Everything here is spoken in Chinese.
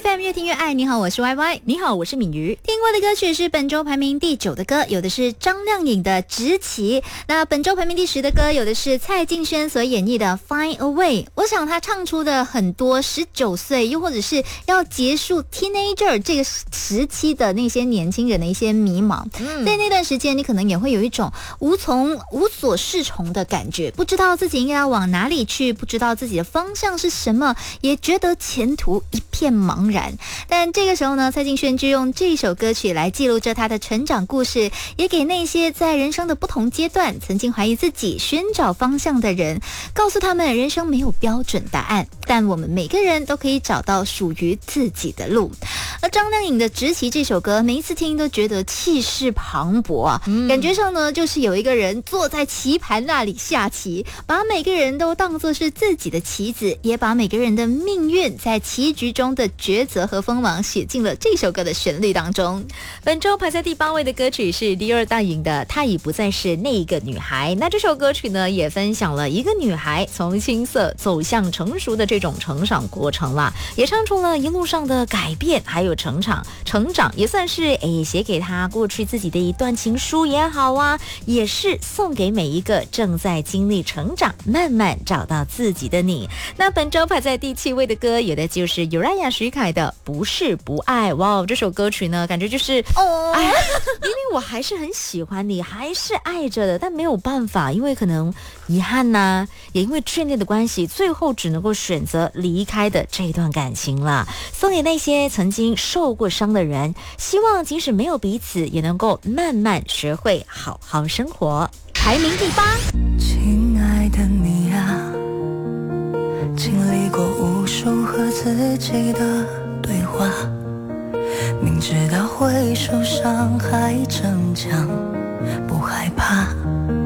FM 越听越爱，你好，我是 YY。 你好，我是敏瑜。 听过的歌曲是本周排名第9的歌，有的是张靓颖的《直旗》。那本周排名第10的歌，有的是蔡敬轩所演绎的《Find a Way》。我想他唱出的很多19岁，又或者是要结束 teenager 这个时期的那些年轻人的一些迷茫。在那段时间，你可能也会有一种无所适从的感觉，不知道自己应该要往哪里去，不知道自己的方向是什么，也觉得前途一片茫然。但这个时候呢，蔡敬轩就用这首歌曲来记录着他的成长故事，也给那些在人生的不同阶段曾经怀疑自己寻找方向的人，告诉他们人生没有标准答案，但我们每个人都可以找到属于自己的路。而张靓颖的《直旗》这首歌，每一次听都觉得气势磅礴啊，感觉上呢就是有一个人坐在棋盘那里下棋，把每个人都当作是自己的棋子，也把每个人的命运在棋局中的抉择和锋芒写进了这首歌的旋律当中。 本周排在第8位的歌曲是第二大颖的《她已不再是那一个女孩》。那这首歌曲呢，也分享了一个女孩从青涩走向成熟的这种成长过程啦，也唱出了一路上的改变，还有成长，也算是写给她过去自己的一段情书也好啊，也是送给每一个正在经历成长，慢慢找到自己的你。那本周排在第7位的歌，有的就是 Uriah 徐凯的《不是不爱》。哇，这首歌曲呢，感觉就是明明我还是很喜欢你，还是爱着的，但没有办法，因为可能遗憾呐，也因为眷恋的关系，最后只能够选择离开的这段感情了。送给那些曾经受过伤的人，希望即使没有彼此，也能够慢慢学会好好生活。排名第8。 亲爱的你啊，经历过无数和自己的对话，明知道会受伤还逞强不害怕，